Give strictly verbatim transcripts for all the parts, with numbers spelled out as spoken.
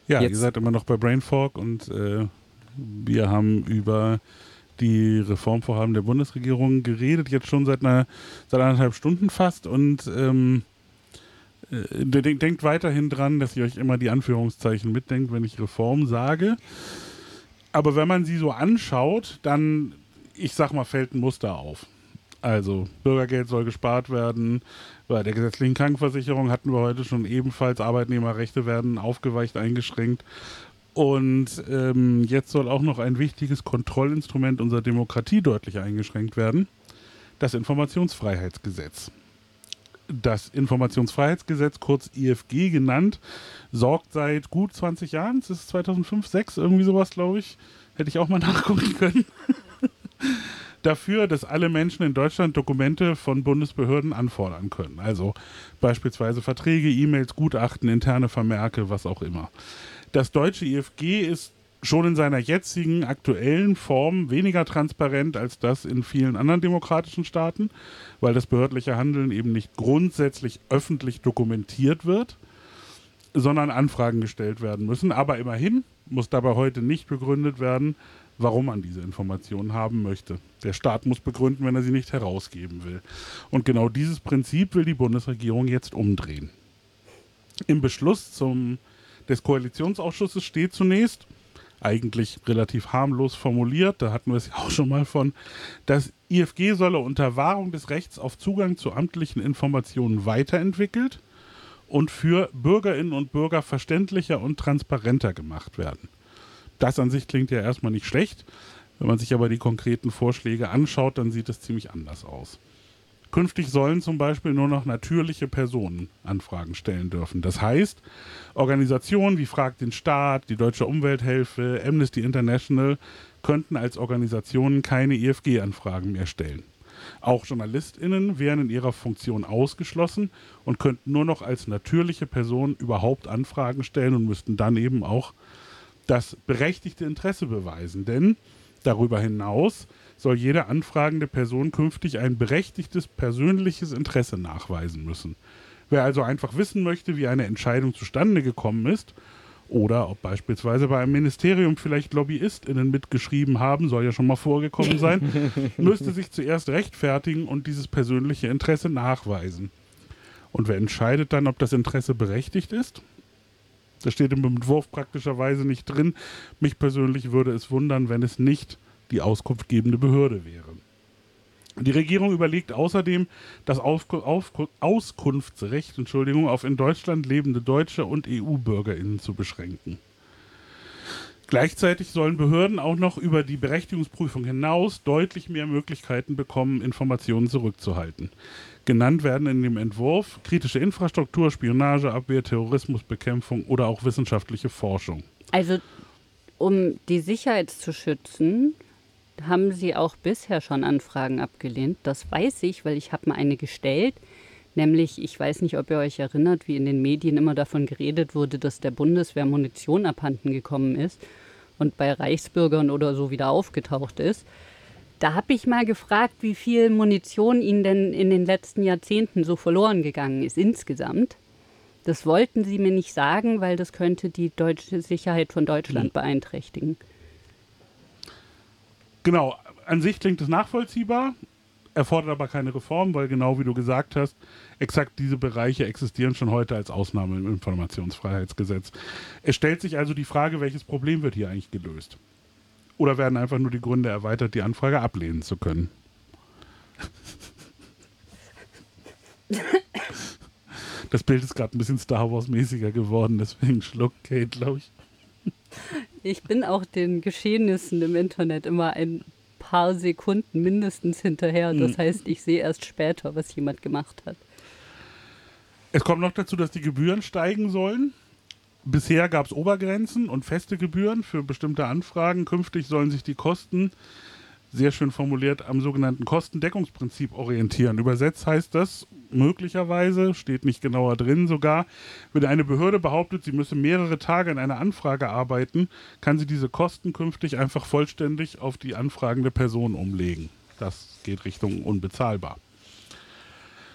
Ja, Jetzt. ihr seid immer noch bei Brainfork und äh, wir haben über die Reformvorhaben der Bundesregierung geredet, jetzt schon seit einer seit anderthalb Stunden fast und ähm, äh, denkt, denkt weiterhin dran, dass ihr euch immer die Anführungszeichen mitdenkt, wenn ich Reform sage. Aber wenn man sie so anschaut, dann, ich sag mal, fällt ein Muster auf. Also Bürgergeld soll gespart werden, bei der gesetzlichen Krankenversicherung hatten wir heute schon ebenfalls, Arbeitnehmerrechte werden aufgeweicht, eingeschränkt. Und ähm, jetzt soll auch noch ein wichtiges Kontrollinstrument unserer Demokratie deutlich eingeschränkt werden, das Informationsfreiheitsgesetz. Das Informationsfreiheitsgesetz, kurz I F G genannt, sorgt seit gut zwanzig Jahren, das ist zweitausendfünf, zweitausendsechs, irgendwie sowas, glaube ich, hätte ich auch mal nachgucken können, dafür, dass alle Menschen in Deutschland Dokumente von Bundesbehörden anfordern können. Also beispielsweise Verträge, E-Mails, Gutachten, interne Vermerke, was auch immer. Das deutsche I F G ist schon in seiner jetzigen aktuellen Form weniger transparent als das in vielen anderen demokratischen Staaten, weil das behördliche Handeln eben nicht grundsätzlich öffentlich dokumentiert wird, sondern Anfragen gestellt werden müssen. Aber immerhin muss dabei heute nicht begründet werden, warum man diese Informationen haben möchte. Der Staat muss begründen, wenn er sie nicht herausgeben will. Und genau dieses Prinzip will die Bundesregierung jetzt umdrehen. Im Beschluss zum, des Koalitionsausschusses steht zunächst, eigentlich relativ harmlos formuliert, da hatten wir es ja auch schon mal von, das I F G solle unter Wahrung des Rechts auf Zugang zu amtlichen Informationen weiterentwickelt und für Bürgerinnen und Bürger verständlicher und transparenter gemacht werden. Das an sich klingt ja erstmal nicht schlecht. Wenn man sich aber die konkreten Vorschläge anschaut, dann sieht es ziemlich anders aus. Künftig sollen zum Beispiel nur noch natürliche Personen Anfragen stellen dürfen. Das heißt, Organisationen wie Frag den Staat, die Deutsche Umwelthilfe, Amnesty International könnten als Organisationen keine I F G-Anfragen mehr stellen. Auch JournalistInnen wären in ihrer Funktion ausgeschlossen und könnten nur noch als natürliche Person überhaupt Anfragen stellen und müssten dann eben auch das berechtigte Interesse beweisen. Denn darüber hinaus soll jede anfragende Person künftig ein berechtigtes persönliches Interesse nachweisen müssen. Wer also einfach wissen möchte, wie eine Entscheidung zustande gekommen ist oder ob beispielsweise bei einem Ministerium vielleicht LobbyistInnen mitgeschrieben haben, soll ja schon mal vorgekommen sein, müsste sich zuerst rechtfertigen und dieses persönliche Interesse nachweisen. Und wer entscheidet dann, ob das Interesse berechtigt ist? Das steht im Entwurf praktischerweise nicht drin. Mich persönlich würde es wundern, wenn es nicht die auskunftgebende Behörde wäre. Die Regierung überlegt außerdem, das Auf- Auf- Auskunftsrecht Entschuldigung, auf in Deutschland lebende Deutsche und E U-BürgerInnen zu beschränken. Gleichzeitig sollen Behörden auch noch über die Berechtigungsprüfung hinaus deutlich mehr Möglichkeiten bekommen, Informationen zurückzuhalten. Genannt werden in dem Entwurf kritische Infrastruktur, Spionageabwehr, Terrorismusbekämpfung oder auch wissenschaftliche Forschung. Also um die Sicherheit zu schützen, haben Sie auch bisher schon Anfragen abgelehnt. Das weiß ich, weil ich habe mal eine gestellt. Nämlich, ich weiß nicht, ob ihr euch erinnert, wie in den Medien immer davon geredet wurde, dass der Bundeswehr Munition abhanden gekommen ist und bei Reichsbürgern oder so wieder aufgetaucht ist. Da habe ich mal gefragt, wie viel Munition ihnen denn in den letzten Jahrzehnten so verloren gegangen ist insgesamt. Das wollten sie mir nicht sagen, weil das könnte die deutsche Sicherheit von Deutschland beeinträchtigen. Genau, an sich klingt es nachvollziehbar, erfordert aber keine Reform, weil genau wie du gesagt hast, exakt diese Bereiche existieren schon heute als Ausnahme im Informationsfreiheitsgesetz. Es stellt sich also die Frage, welches Problem wird hier eigentlich gelöst? Oder werden einfach nur die Gründe erweitert, die Anfrage ablehnen zu können? Das Bild ist gerade ein bisschen Star Wars-mäßiger geworden, deswegen schluckt Kate, glaube ich. Ich bin auch den Geschehnissen im Internet immer ein paar Sekunden mindestens hinterher. Das heißt, ich sehe erst später, was jemand gemacht hat. Es kommt noch dazu, dass die Gebühren steigen sollen. Bisher gab es Obergrenzen und feste Gebühren für bestimmte Anfragen. Künftig sollen sich die Kosten, sehr schön formuliert, am sogenannten Kostendeckungsprinzip orientieren. Übersetzt heißt das möglicherweise, steht nicht genauer drin sogar, wenn eine Behörde behauptet, sie müsse mehrere Tage an einer Anfrage arbeiten, kann sie diese Kosten künftig einfach vollständig auf die anfragende Person umlegen. Das geht Richtung unbezahlbar.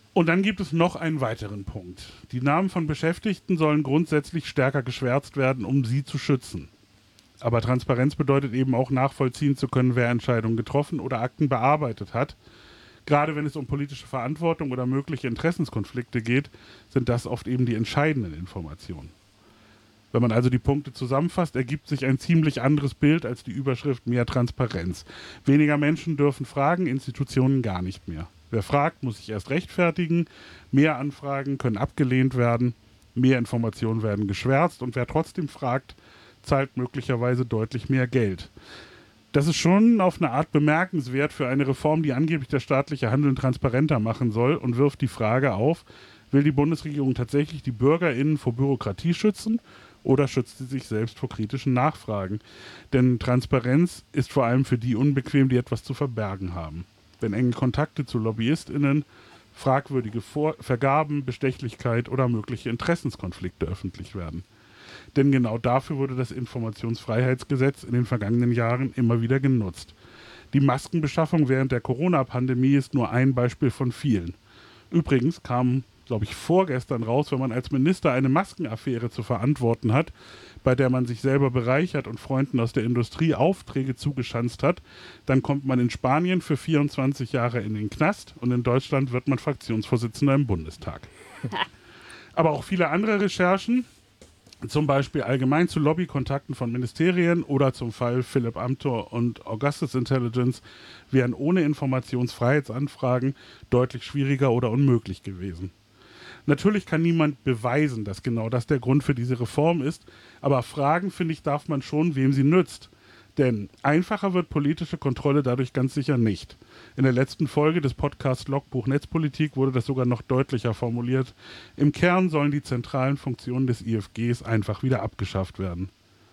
Und dann gibt es noch einen weiteren Punkt. Die Namen von Beschäftigten sollen grundsätzlich stärker geschwärzt werden, um sie zu schützen. Aber Transparenz bedeutet eben auch nachvollziehen zu können, wer Entscheidungen getroffen oder Akten bearbeitet hat. Gerade wenn es um politische Verantwortung oder mögliche Interessenskonflikte geht, sind das oft eben die entscheidenden Informationen. Wenn man also die Punkte zusammenfasst, ergibt sich ein ziemlich anderes Bild als die Überschrift mehr Transparenz. Weniger Menschen dürfen fragen, Institutionen gar nicht mehr. Wer fragt, muss sich erst rechtfertigen, mehr Anfragen können abgelehnt werden, mehr Informationen werden geschwärzt und wer trotzdem fragt, zahlt möglicherweise deutlich mehr Geld. Das ist schon auf eine Art bemerkenswert für eine Reform, die angeblich das staatliche Handeln transparenter machen soll und wirft die Frage auf, will die Bundesregierung tatsächlich die BürgerInnen vor Bürokratie schützen oder schützt sie sich selbst vor kritischen Nachfragen? Denn Transparenz ist vor allem für die unbequem, die etwas zu verbergen haben. Wenn enge Kontakte zu LobbyistInnen, fragwürdige Vor- Vergaben, Bestechlichkeit oder mögliche Interessenskonflikte öffentlich werden. Denn genau dafür wurde das Informationsfreiheitsgesetz in den vergangenen Jahren immer wieder genutzt. Die Maskenbeschaffung während der Corona-Pandemie ist nur ein Beispiel von vielen. Übrigens kam, glaube ich, vorgestern raus, wenn man als Minister eine Maskenaffäre zu verantworten hat, bei der man sich selber bereichert und Freunden aus der Industrie Aufträge zugeschanzt hat, dann kommt man in Spanien für vierundzwanzig Jahre in den Knast und in Deutschland wird man Fraktionsvorsitzender im Bundestag. Aber auch viele andere Recherchen, zum Beispiel allgemein zu Lobbykontakten von Ministerien oder zum Fall Philipp Amthor und Augustus Intelligence, wären ohne Informationsfreiheitsanfragen deutlich schwieriger oder unmöglich gewesen. Natürlich kann niemand beweisen, dass genau das der Grund für diese Reform ist, aber fragen, finde ich, darf man schon, wem sie nützt. Denn einfacher wird politische Kontrolle dadurch ganz sicher nicht. In der letzten Folge des Podcasts Logbuch Netzpolitik wurde das sogar noch deutlicher formuliert. Im Kern sollen die zentralen Funktionen des I F Gs einfach wieder abgeschafft werden.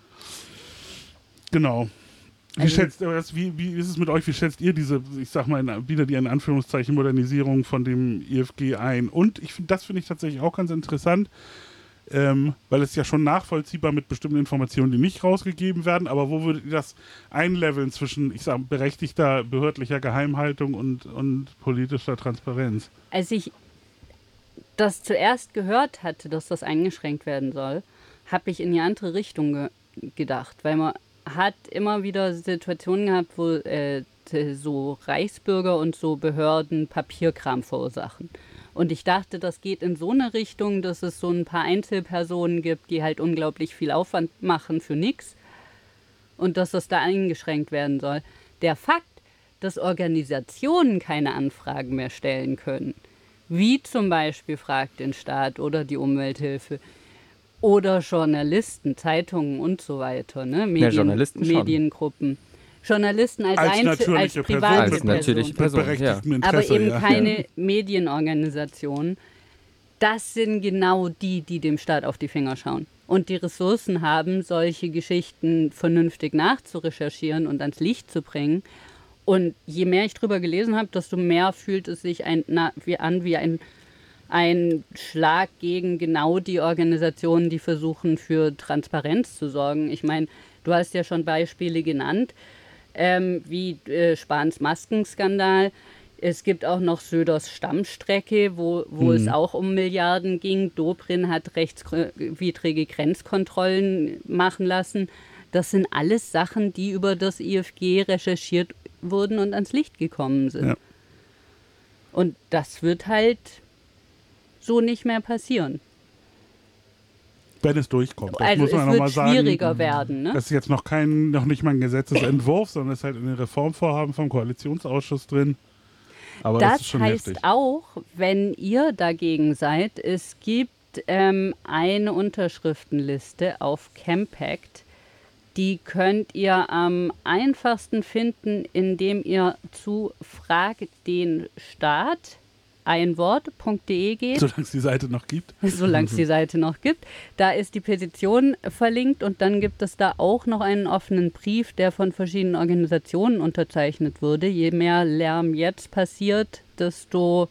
Genau. Wie, Also, schätzt, wie, wie ist es mit euch? Wie schätzt ihr diese, ich sag mal, in, wieder die in Anführungszeichen Modernisierung von dem I F G ein? Und ich finde, das finde ich tatsächlich auch ganz interessant, ähm, weil es ja schon nachvollziehbar mit bestimmten Informationen, die nicht rausgegeben werden, aber wo würdet ihr das einleveln zwischen, ich sag, berechtigter behördlicher Geheimhaltung und, und politischer Transparenz? Als ich das zuerst gehört hatte, dass das eingeschränkt werden soll, habe ich in die andere Richtung ge- gedacht, weil man hat immer wieder Situationen gehabt, wo äh, so Reichsbürger und so Behörden Papierkram verursachen. Und ich dachte, das geht in so eine Richtung, dass es so ein paar Einzelpersonen gibt, die halt unglaublich viel Aufwand machen für nichts und dass das da eingeschränkt werden soll. Der Fakt, dass Organisationen keine Anfragen mehr stellen können, wie zum Beispiel Frag den Staat oder die Umwelthilfe, oder Journalisten, Zeitungen und so weiter, ne? Medien, ja, Journalisten Mediengruppen. Journalisten als, Als Einzel-, als natürliche private Person. Als Person. natürliche Person, Mit berechtigtem Aber Interesse, eben ja. keine Medienorganisationen. Das sind genau die, die dem Staat auf die Finger schauen. Und die Ressourcen haben, solche Geschichten vernünftig nachzurecherchieren und ans Licht zu bringen. Und je mehr ich drüber gelesen habe, desto mehr fühlt es sich ein, na, wie an wie ein ein Schlag gegen genau die Organisationen, die versuchen, für Transparenz zu sorgen. Ich meine, du hast ja schon Beispiele genannt, ähm, wie äh, Spahns Maskenskandal. Es gibt auch noch Söders Stammstrecke, wo, wo mhm. es auch um Milliarden ging. Dobrindt hat rechtswidrige Grenzkontrollen machen lassen. Das sind alles Sachen, die über das I F G recherchiert wurden und ans Licht gekommen sind. Ja. Und das wird halt so nicht mehr passieren. Wenn es durchkommt. Das also muss man es noch wird mal sagen, schwieriger werden. Ne? Das ist jetzt noch kein, noch nicht mal ein Gesetzesentwurf, sondern es ist halt in den Reformvorhaben vom Koalitionsausschuss drin. Aber das, das ist schon heißt heftig. Auch, wenn ihr dagegen seid, es gibt ähm, eine Unterschriftenliste auf Campact. Die könnt ihr am einfachsten finden, indem ihr zu Frag den Staat ein Wort.de geht. Solange es die Seite noch gibt. Solange es die Seite noch gibt. Da ist die Petition verlinkt und dann gibt es da auch noch einen offenen Brief, der von verschiedenen Organisationen unterzeichnet wurde. Je mehr Lärm jetzt passiert, desto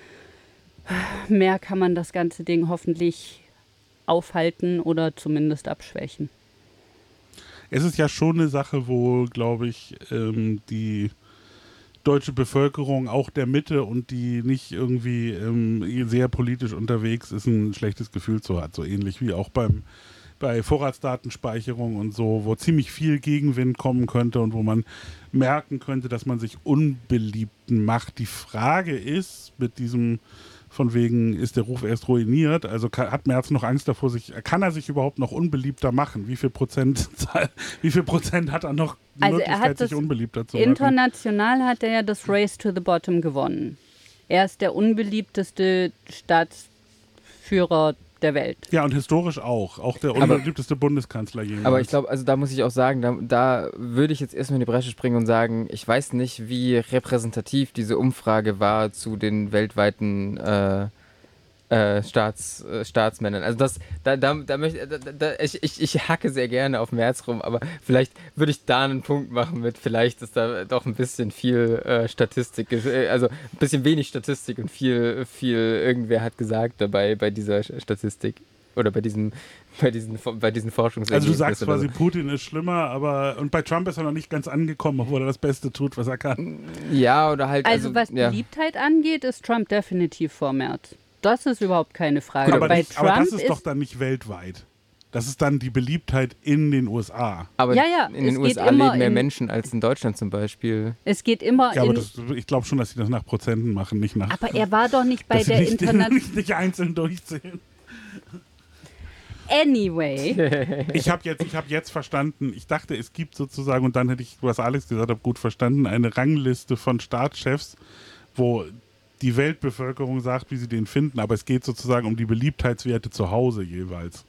mehr kann man das ganze Ding hoffentlich aufhalten oder zumindest abschwächen. Es ist ja schon eine Sache, wo, glaube ich, ähm, die deutsche Bevölkerung, auch der Mitte und die nicht irgendwie ähm, sehr politisch unterwegs ist, ein schlechtes Gefühl zu hat. So ähnlich wie auch beim bei Vorratsdatenspeicherung und so, wo ziemlich viel Gegenwind kommen könnte und wo man merken könnte, dass man sich unbeliebten macht. Die Frage ist, mit diesem von wegen, ist der Ruf erst ruiniert, also kann, hat Merz noch Angst davor, sich, kann er sich überhaupt noch unbeliebter machen? Wie viel Prozent, wie viel Prozent hat er noch die also Möglichkeit, er hat sich das unbeliebter zu machen? International hat er ja das Race to the Bottom gewonnen. Er ist der unbeliebteste Staatsführer der Welt. Ja, und historisch auch. Auch der Aber- unbeliebteste Bundeskanzler jemals. Aber ich glaube, also da muss ich auch sagen, da, da würde ich jetzt erstmal in die Bresche springen und sagen, ich weiß nicht, wie repräsentativ diese Umfrage war zu den weltweiten äh, äh, Staats, äh, Staatsmännern. Also das, da, da, da möchte da, da, ich, ich, ich hacke sehr gerne auf Merz rum, aber vielleicht würde ich da einen Punkt machen mit, vielleicht ist da doch ein bisschen viel äh, Statistik, äh, also ein bisschen wenig Statistik und viel, viel irgendwer hat gesagt dabei bei dieser Statistik. Oder bei diesen, bei diesen, bei diesen Forschungsergebnissen. Also du sagst oder quasi, so. Putin ist schlimmer, aber und bei Trump ist er noch nicht ganz angekommen, obwohl er das Beste tut, was er kann. Ja, oder halt. Also, Also, was ja. Beliebtheit angeht, ist Trump definitiv vor Merz. Das ist überhaupt keine Frage. aber, Bei nicht, aber Trump das ist, doch dann nicht weltweit. Das ist dann die Beliebtheit in den U S A. Aber Ja, ja, in es den geht U S A immer leben mehr in- Menschen als in Deutschland zum Beispiel. es geht immer Ja, aber in. das, ich glaube schon, dass sie das nach Prozenten machen, nicht nach. Aber er war doch nicht bei dass sie der nicht, International. nicht, nicht einzeln durchzählen. Anyway. Ich habe jetzt, ich hab jetzt verstanden, ich dachte, es gibt sozusagen, und dann hätte ich, was Alex gesagt hat, gut verstanden, eine Rangliste von Staatschefs, wo die Weltbevölkerung sagt, wie sie den finden, aber es geht sozusagen um die Beliebtheitswerte zu Hause jeweils.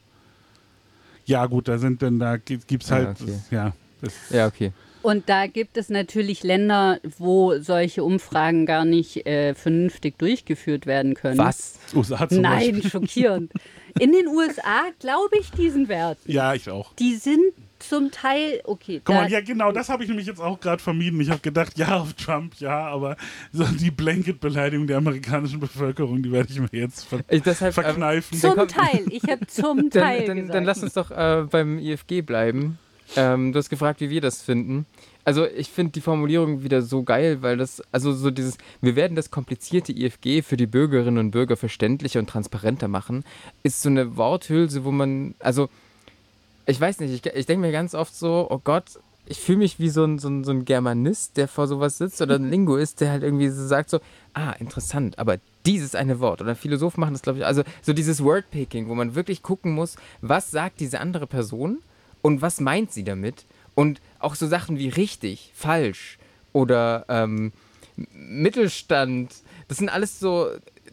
Ja gut, da sind dann, da gibt es halt, Ah, okay. das, ja. Das, Ja, okay. Und da gibt es natürlich Länder, wo solche Umfragen gar nicht äh, vernünftig durchgeführt werden können. Was? U S A zum Nein, Beispiel. schockierend. In den U S A glaube ich diesen Werten. Ja, ich auch. Die sind zum Teil, okay, Guck da, mal, ja genau, das habe ich nämlich jetzt auch gerade vermieden. Ich habe gedacht, ja, auf Trump, ja, aber so die Blanket-Beleidigung der amerikanischen Bevölkerung, die werde ich mir jetzt ver Ich, deshalb, ähm, verkneifen. zum kommt- Teil. Ich habe zum Teil dann, dann, gesagt. dann lass uns doch äh, beim I F G bleiben. Ähm, du hast gefragt, wie wir das finden. Also ich finde die Formulierung wieder so geil, weil das, also so dieses, wir werden das komplizierte I F G für die Bürgerinnen und Bürger verständlicher und transparenter machen, ist so eine Worthülse, wo man, also ich weiß nicht, ich, ich denke mir ganz oft so, oh Gott, ich fühle mich wie so ein, so, ein, so ein Germanist, der vor sowas sitzt oder ein Linguist, der halt irgendwie so sagt so, ah, interessant, aber dieses eine Wort. Oder Philosophen machen das, glaube ich, also so dieses Wordpicking, wo man wirklich gucken muss, was sagt diese andere Person und was meint sie damit? Und auch so Sachen wie richtig, falsch oder ähm, Mittelstand, das sind alles so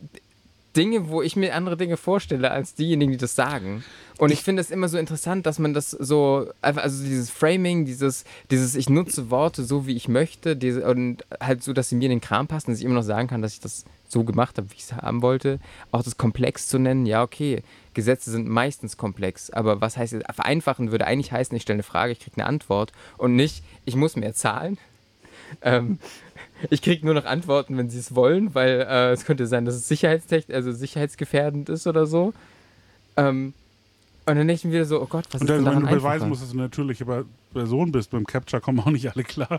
Dinge, wo ich mir andere Dinge vorstelle als diejenigen, die das sagen. Und ich finde es immer so interessant, dass man das so, einfach, also dieses Framing, dieses, dieses ich nutze Worte so, wie ich möchte, diese, und halt so, dass sie mir in den Kram passen, dass ich immer noch sagen kann, dass ich das so gemacht habe, wie ich es haben wollte. Auch das komplex zu nennen, ja, okay, Gesetze sind meistens komplex, aber was heißt, vereinfachen würde eigentlich heißen, ich stelle eine Frage, ich kriege eine Antwort und nicht, ich muss mehr zahlen. Ähm, ich kriege nur noch Antworten, wenn sie es wollen, weil äh, es könnte sein, dass es sicherheitstechnisch, also sicherheitsgefährdend ist oder so. Ähm, und dann denke ich mir wieder so, oh Gott, was Und ist denn dann, wenn daran du beweisen einfacher? musst, dass du eine natürliche Person bist, beim Capture kommen auch nicht alle klar.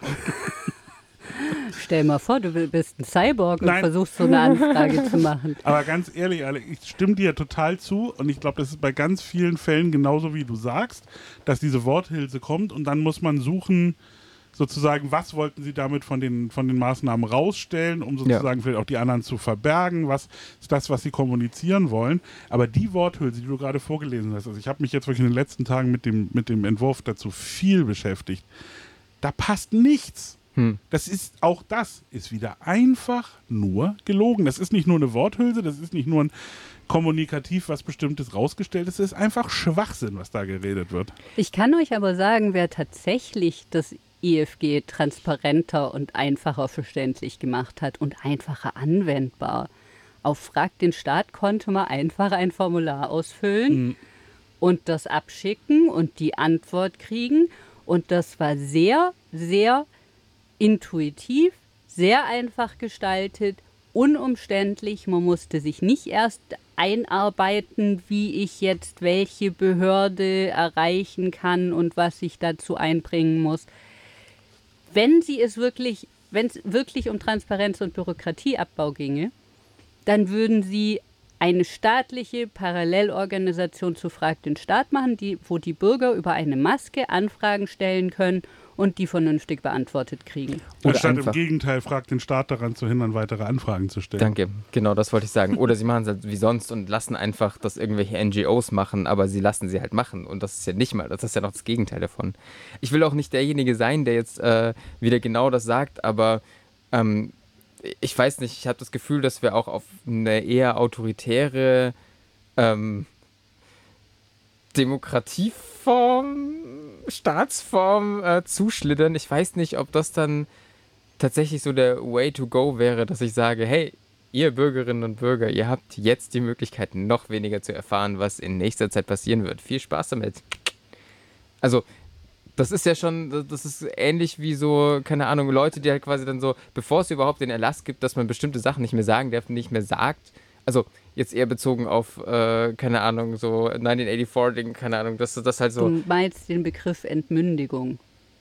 Stell mal vor, du bist ein Cyborg und Nein. versuchst so eine Anfrage zu machen. Aber ganz ehrlich, Alex, ich stimme dir total zu und ich glaube, das ist bei ganz vielen Fällen genauso, wie du sagst, dass diese Worthülse kommt und dann muss man suchen, sozusagen, was wollten sie damit von den, von den Maßnahmen rausstellen, um sozusagen vielleicht auch die anderen zu verbergen, was ist das, was sie kommunizieren wollen. Aber die Worthülse, die du gerade vorgelesen hast, also ich habe mich jetzt wirklich in den letzten Tagen mit dem, mit dem Entwurf dazu viel beschäftigt, da passt nichts. Hm. Das ist, auch das ist wieder einfach nur gelogen. Das ist nicht nur eine Worthülse, das ist nicht nur ein kommunikativ was Bestimmtes rausgestellt ist, es ist einfach Schwachsinn, was da geredet wird. Ich kann euch aber sagen, wer tatsächlich das I F G transparenter und einfacher verständlich gemacht hat und einfacher anwendbar. Auf Frag den Staat konnte man einfach ein Formular ausfüllen Mhm. und das abschicken und die Antwort kriegen. Und das war sehr, sehr intuitiv, sehr einfach gestaltet, unumständlich. Man musste sich nicht erst einarbeiten, wie ich jetzt welche Behörde erreichen kann und was ich dazu einbringen muss. Wenn Sie es wirklich wenn es wirklich um Transparenz und Bürokratieabbau ginge, dann würden sie eine staatliche Parallelorganisation zu Frag den Staat machen, die, wo die Bürger über eine Maske Anfragen stellen können und die vernünftig beantwortet kriegen. Oder Anstatt im Gegenteil, fragt den Staat daran zu hindern, weitere Anfragen zu stellen. Danke, genau das wollte ich sagen. Oder sie machen es halt wie sonst und lassen einfach das irgendwelche N G Os machen, aber sie lassen sie halt machen. Und das ist ja nicht mal, das ist ja noch das Gegenteil davon. Ich will auch nicht derjenige sein, der jetzt äh, wieder genau das sagt, aber ähm, ich weiß nicht, ich habe das Gefühl, dass wir auch auf eine eher autoritäre ähm, Demokratieform, Staatsform äh, zuschlittern. Ich weiß nicht, ob das dann tatsächlich so der Way to go wäre, dass ich sage, hey, ihr Bürgerinnen und Bürger, ihr habt jetzt die Möglichkeit, noch weniger zu erfahren, was in nächster Zeit passieren wird. Viel Spaß damit. Also, das ist ja schon, das ist ähnlich wie so, keine Ahnung, Leute, die halt quasi dann so, bevor es überhaupt den Erlass gibt, dass man bestimmte Sachen nicht mehr sagen darf, nicht mehr sagt. Also jetzt eher bezogen auf, äh, keine Ahnung, so neunzehnhundertvierundachtzig-Ding, keine Ahnung, dass das halt so... Du meinst den Begriff Entmündigung.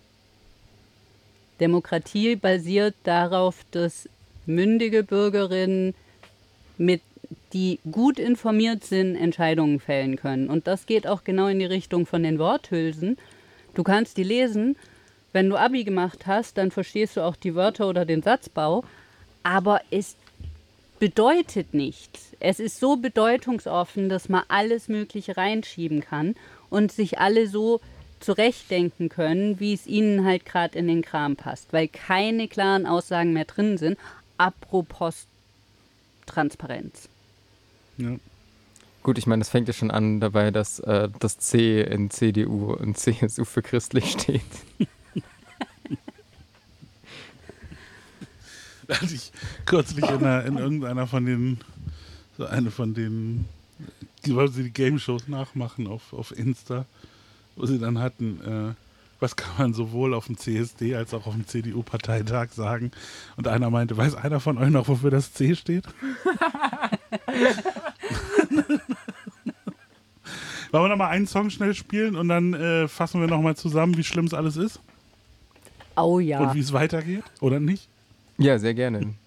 Demokratie basiert darauf, dass mündige Bürgerinnen, mit, die gut informiert sind, Entscheidungen fällen können. Und das geht auch genau in die Richtung von den Worthülsen. Du kannst die lesen, wenn du Abi gemacht hast, dann verstehst du auch die Wörter oder den Satzbau, aber es bedeutet nichts. Es ist so bedeutungsoffen, dass man alles Mögliche reinschieben kann und sich alle so zurechtdenken können, wie es ihnen halt gerade in den Kram passt, weil keine klaren Aussagen mehr drin sind. Apropos Transparenz. Ja. Gut, ich meine, das fängt ja schon an dabei, dass äh, das C in C D U und C S U für christlich steht. Da hatte ich kürzlich in, einer, in irgendeiner von den, so eine von den, die wollten sie die Game-Shows nachmachen auf, auf Insta, wo sie dann hatten, äh, was kann man sowohl auf dem C S D als auch auf dem C D U-Parteitag sagen? Und einer meinte, weiß einer von euch noch, wofür das C steht? Wollen wir noch mal einen Song schnell spielen und dann äh, fassen wir noch mal zusammen, wie schlimm es alles ist? Oh ja. Und wie es weitergeht, oder nicht? Ja, sehr gerne.